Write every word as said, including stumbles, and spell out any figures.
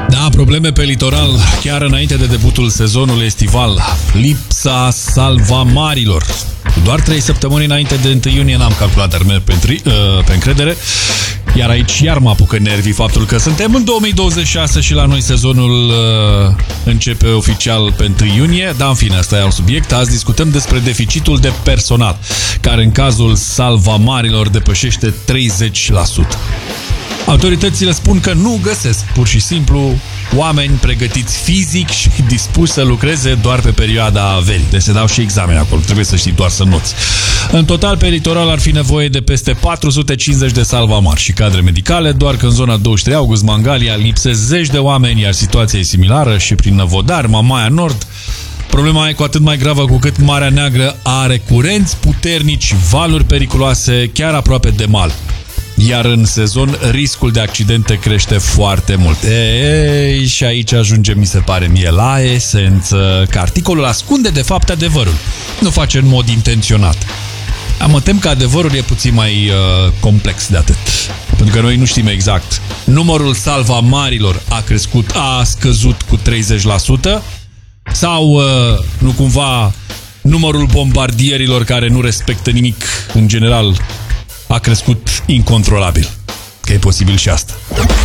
Da, probleme pe litoral chiar înainte de debutul sezonului estival. Lipsa salvamarilor. Doar trei săptămâni înainte de întâi iunie n-am calculat, dar merg pe, întri, uh, pe încredere. Iar aici iar mă apucă nervii faptul că suntem în două mii douăzeci și șase și la noi sezonul uh, începe oficial pe întâi iunie. Dar în fine, asta e alt subiect. Azi discutăm despre deficitul de personal, care în cazul salvamarilor depășește treizeci la sută. Autoritățile spun că nu găsesc pur și simplu oameni pregătiți fizic și dispuși să lucreze doar pe perioada verii. Deci se dau și examene acolo, trebuie să știi doar să noți. În total, pe litoral ar fi nevoie de peste patru sute cincizeci de salvamari și cadre medicale, doar că în zona douăzeci și trei august, Mangalia, lipsesc zeci de oameni, iar situația e similară și prin Năvodar, Mamaia Nord. Problema e cu atât mai gravă cu cât Marea Neagră are curenți puternici, valuri periculoase, chiar aproape de mal. Iar în sezon riscul de accidente crește foarte mult. Ei, și aici ajunge, mi se pare mie, la esență, că articolul ascunde de fapt adevărul. Nu face în mod intenționat. Mă tem că adevărul e puțin mai uh, complex de atât. Pentru că noi nu știm exact. Numărul salvamarilor a crescut, a scăzut cu treizeci la sută sau uh, nu cumva numărul bombardierilor care nu respectă nimic în general a crescut incontrolabil. Că e posibil și asta.